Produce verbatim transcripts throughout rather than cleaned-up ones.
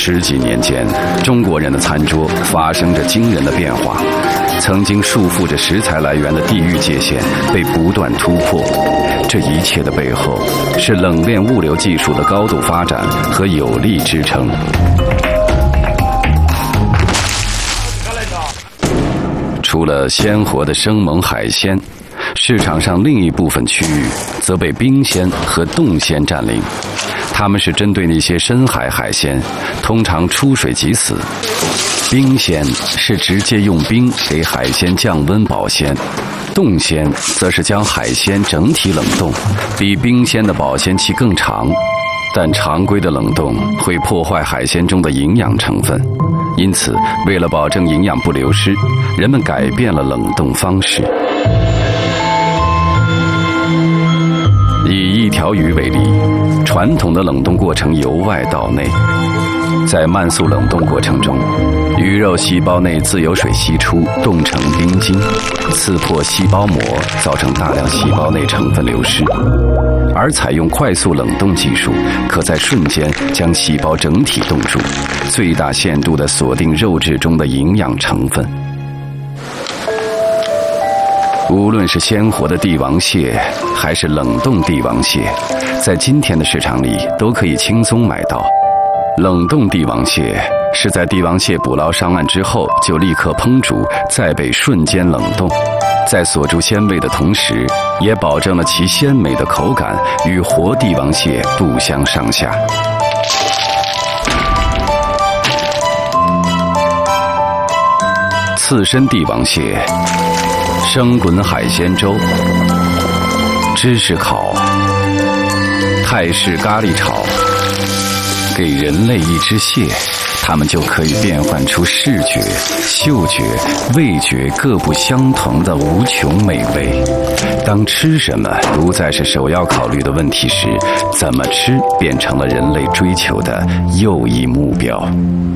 十几年间，中国人的餐桌发生着惊人的变化，曾经束缚着食材来源的地域界限被不断突破。这一切的背后，是冷链物流技术的高度发展和有力支撑。除了鲜活的生猛海鲜，市场上另一部分区域则被冰鲜和冻鲜占领。它们是针对那些深海海鲜，通常出水即死。冰鲜是直接用冰给海鲜降温保鲜，冻鲜则是将海鲜整体冷冻，比冰鲜的保鲜期更长。但常规的冷冻会破坏海鲜中的营养成分，因此为了保证营养不流失，人们改变了冷冻方式。以一条鱼为例，传统的冷冻过程由外到内，在慢速冷冻过程中，鱼肉细胞内自由水析出，冻成冰晶，刺破细胞膜，造成大量细胞内成分流失。而采用快速冷冻技术，可在瞬间将细胞整体冻住，最大限度地锁定肉质中的营养成分。无论是鲜活的帝王蟹，还是冷冻帝王蟹，在今天的市场里都可以轻松买到。冷冻帝王蟹是在帝王蟹捕捞上岸之后就立刻烹煮，再被瞬间冷冻，在锁住鲜味的同时，也保证了其鲜美的口感与活帝王蟹不相上下。刺身帝王蟹、生滚海鲜粥、芝士烤、泰式咖喱炒，给人类一只蟹，它们就可以变换出视觉、嗅觉、味觉各不相同的无穷美味。当吃什么不再是首要考虑的问题时，怎么吃变成了人类追求的又一目标。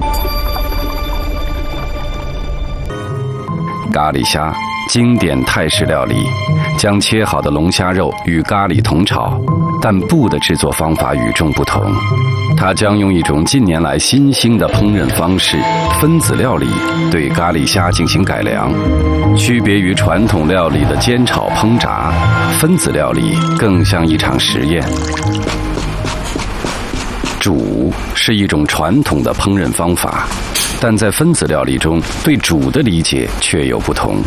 咖喱虾，经典泰式料理，将切好的龙虾肉与咖喱同炒，但布的制作方法与众不同。它将用一种近年来新兴的烹饪方式——分子料理，对咖喱虾进行改良。区别于传统料理的煎炒烹炸，分子料理更像一场实验。煮是一种传统的烹饪方法，但在分子料理中，对煮的理解却有不同。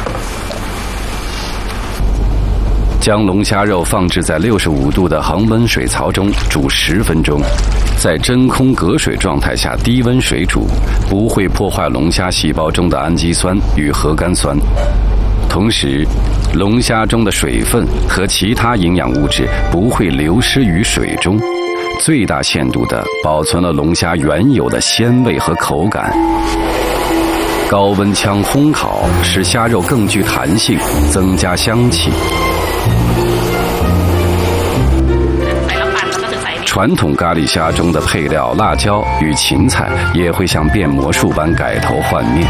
将龙虾肉放置在六十五度的恒温水槽中煮十分钟，在真空隔水状态下低温水煮，不会破坏龙虾细胞中的氨基酸与核苷酸。同时，龙虾中的水分和其他营养物质不会流失于水中，最大限度地保存了龙虾原有的鲜味和口感。高温枪烘烤使虾肉更具弹性，增加香气。传统咖喱虾中的配料辣椒与芹菜也会像变魔术般改头换面，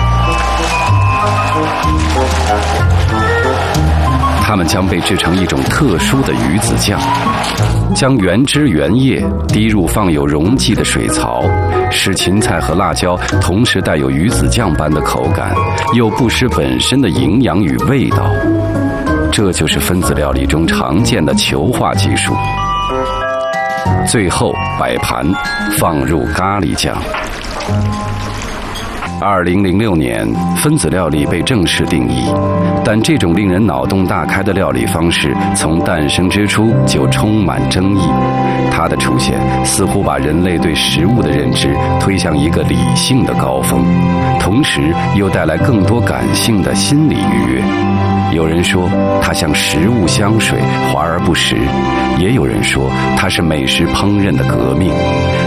它们将被制成一种特殊的鱼子酱，将原汁原液滴入放有溶剂的水槽，使芹菜和辣椒同时带有鱼子酱般的口感，又不失本身的营养与味道。这就是分子料理中常见的球化技术。最后摆盘，放入咖喱酱。二零零六年，分子料理被正式定义，但这种令人脑洞大开的料理方式从诞生之初就充满争议。它的出现似乎把人类对食物的认知推向一个理性的高峰，同时又带来更多感性的心理愉悦。有人说它像食物香水，华而不实；也有人说它是美食烹饪的革命。